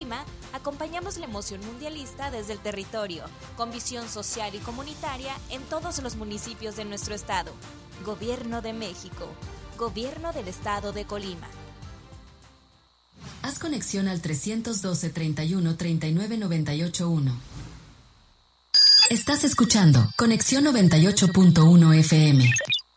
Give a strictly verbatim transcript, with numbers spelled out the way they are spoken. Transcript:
Colima, acompañamos la emoción mundialista desde el territorio, con visión social y comunitaria en todos los municipios de nuestro estado. Gobierno de México. Gobierno del Estado de Colima. Haz conexión al trescientos doce, treinta y uno, treinta y nueve, noventa y ocho, uno. Estás escuchando Conexión noventa y ocho punto uno F M.